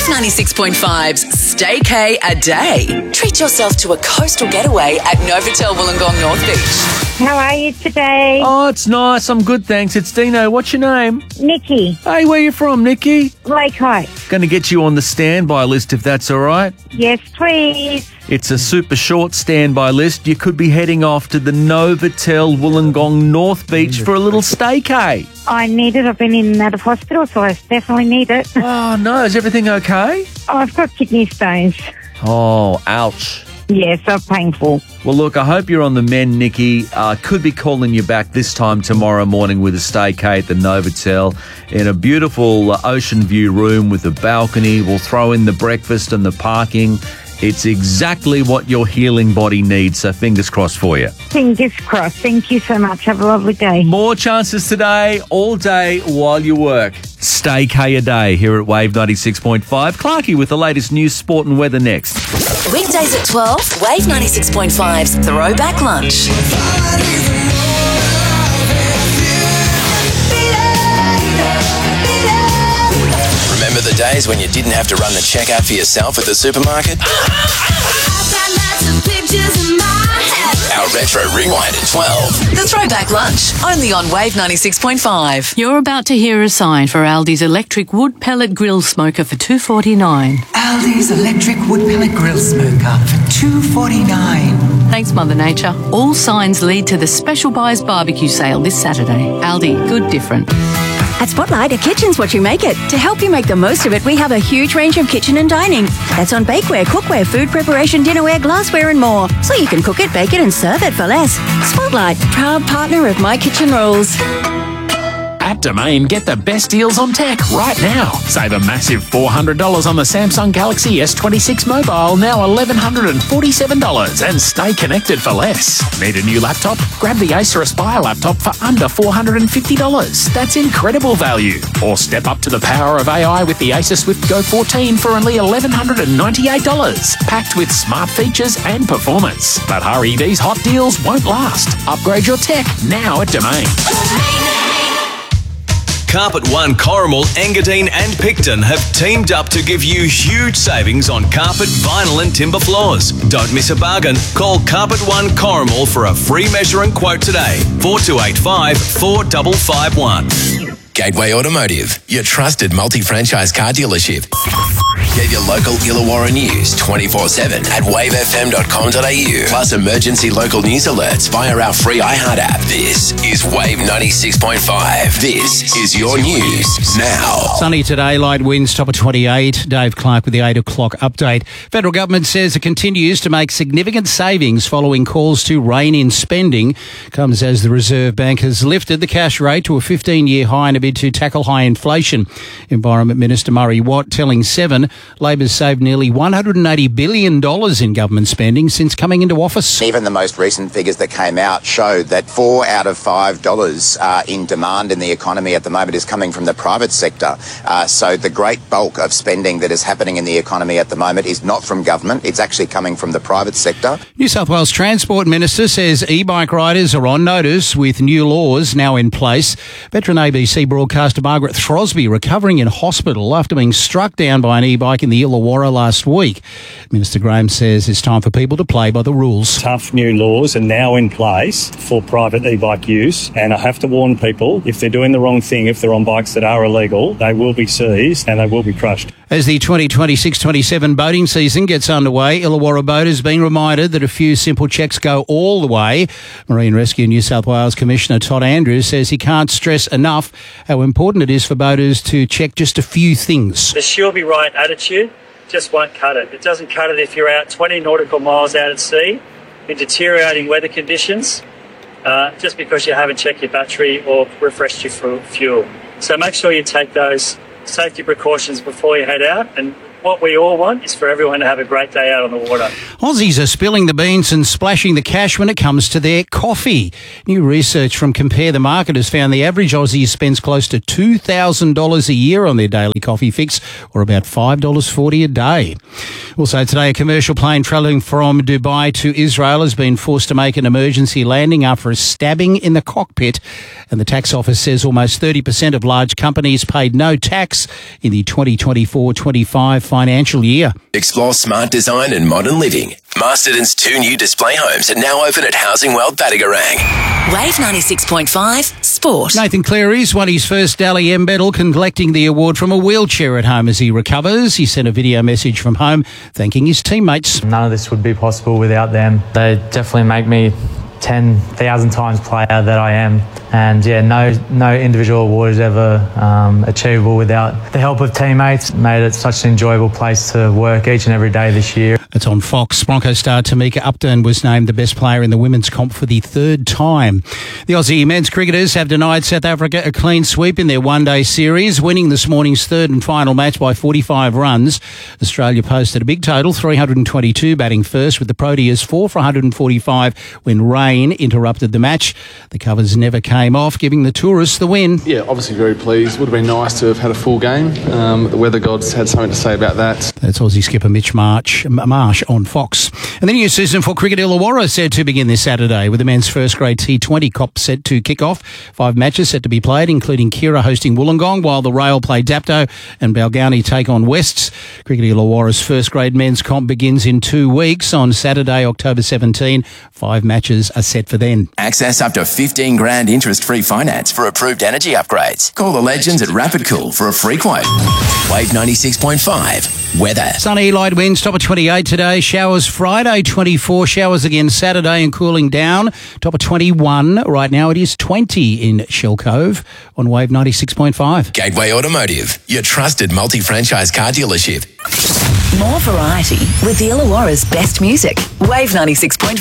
Wave 96.5's Staycay a Day. Treat yourself to a coastal getaway at Novotel Wollongong North Beach. How are you today? Oh, it's nice. I'm good, thanks. It's Dino. What's your name? Nikki, Hey, where you from, Nikki? Lake Heights. Going to get you on the standby list if that's all right. Yes, please. It's a super short standby list. You could be heading off to the Novotel Wollongong North Beach for a little staycay. I need it. I've been in and out of hospital, so I definitely need it. Oh, no. Is everything okay? I've got kidney stones. Oh, ouch. Yes, they're painful. Well, look, I hope you're on the mend, Nikki. Could be calling you back this time tomorrow morning with a staycay at the Novotel in a beautiful ocean view room with a balcony. We'll throw in the breakfast and the parking. It's exactly what your healing body needs, so fingers crossed for you. Fingers crossed. Thank you so much. Have a lovely day. More chances today, all day while you work. Staycay a Day here at Wave 96.5. Clarkie with the latest news, sport and weather next. Weekdays at 12, Wave 96.5's Throwback Lunch. Remember the days when you didn't have to run the checkout for yourself at the supermarket? Our Retro Rewind at 12. The Throwback Lunch, only on Wave 96.5. You're about to hear a sign for Aldi's electric wood pellet grill smoker for $2.49. Aldi's electric wood pellet grill smoker for $2.49. Thanks, Mother Nature. All signs lead to the Special Buys Barbecue Sale this Saturday. Aldi, good different. At Spotlight, a kitchen's what you make it. To help you make the most of it, we have a huge range of kitchen and dining. That's on bakeware, cookware, food preparation, dinnerware, glassware and more. So you can cook it, bake it and serve it for less. Spotlight, proud partner of My Kitchen Rules. At Domain, get the best deals on tech right now. Save a massive $400 on the Samsung Galaxy S26 mobile, now $1,147, and stay connected for less. Need a new laptop? Grab the Acer Aspire laptop for under $450. That's incredible value. Or step up to the power of AI with the Acer Swift Go 14 for only $1,198, packed with smart features and performance. But hurry, these hot deals won't last. Upgrade your tech now at Domain. Carpet One, Corrimal, Engadine and Picton have teamed up to give you huge savings on carpet, vinyl and timber floors. Don't miss a bargain. Call Carpet One Corrimal for a free measure and quote today. 4285 4551. Gateway Automotive, your trusted multi-franchise car dealership. Get your local Illawarra news 24/7 at wavefm.com.au. Plus emergency local news alerts via our free iHeart app. This is Wave 96.5. This is your news now. Sunny today, light winds, top of 28. Dave Clark with the 8 o'clock update. Federal government says it continues to make significant savings following calls to rein in spending. Comes as the Reserve Bank has lifted the cash rate to a 15-year high in a bid to tackle high inflation. Environment Minister Murray Watt telling Seven Labor's saved nearly $180 billion in government spending since coming into office. Even the most recent figures that came out showed that $4 out of $5 in demand in the economy at the moment is coming from the private sector. So the great bulk of spending that is happening in the economy at the moment is not from government. It's actually coming from the private sector. New South Wales Transport Minister says e-bike riders are on notice with new laws now in place. Veteran ABC broadcaster Margaret Throsby recovering in hospital after being struck down by an e-bike in the Illawarra last week. Minister Graham says it's time for people to play by the rules. Tough new laws are now in place for private e-bike use, and I have to warn people, if they're doing the wrong thing, if they're on bikes that are illegal, they will be seized and they will be crushed. As the 2026-27 boating season gets underway, Illawarra boaters being reminded that a few simple checks go all the way. Marine Rescue New South Wales Commissioner Todd Andrews says he can't stress enough how important it is for boaters to check just a few things. The she'll be right attitude just won't cut it. It doesn't cut it if you're out 20 nautical miles out at sea in deteriorating weather conditions just because you haven't checked your battery or refreshed your fuel. So make sure you take those safety precautions before you head out, and what we all want is for everyone to have a great day out on the water. Aussies are spilling the beans and splashing the cash when it comes to their coffee. New research from Compare the Market has found the average Aussie spends close to $2,000 a year on their daily coffee fix, or about $5.40 a day. Also today, a commercial plane travelling from Dubai to Israel has been forced to make an emergency landing after a stabbing in the cockpit. And the tax office says almost 30% of large companies paid no tax in the 2024-25 financial year. Explore smart design and modern living. Masterton's 2 new display homes are now open at Housing World Battigarang. Wave 96.5 Sport. Nathan Cleary's won his first Dally M medal, collecting the award from a wheelchair at home as he recovers. He sent a video message from home thanking his teammates. None of this would be possible without them. They definitely make me 10,000 times player that I am. And yeah, no individual award is ever achievable without the help of teammates. Made it such an enjoyable place to work each and every day this year. It's on Fox. Broncos star Tamika Upton was named the best player in the women's comp for the third time. The Aussie men's cricketers have denied South Africa a clean sweep in their one-day series, winning this morning's third and final match by 45 runs. Australia posted a big total, 322, batting first, with the Proteas 4 for 145 when rain interrupted the match. The covers never came off, giving the tourists the win. Yeah, obviously very pleased. Would have been nice to have had a full game. The weather gods had something to say about that. That's Aussie skipper Mitch Marsh on Fox. And the new season for cricket Illawarra set to begin this Saturday, with the men's first grade T20 Cop set to kick off. 5 matches set to be played, including Kira hosting Wollongong, while the Rail play Dapto and Balgownie take on Wests. Cricket Illawarra's first grade men's comp begins in 2 weeks on Saturday, October 17. 5 matches are set for then. Access up to 15 grand interest-free finance for approved energy upgrades. Call the legends at Rapid Cool for a free quote. Wave 96.5 weather. Sunny, light winds, top of 28 today. Showers Friday, 24. Showers again Saturday and cooling down. Top of 21. Right now it is 20 in Shell Cove on Wave 96.5. Gateway Automotive, your trusted multi-franchise car dealership. More variety with Illawarra's best music. Wave 96.5.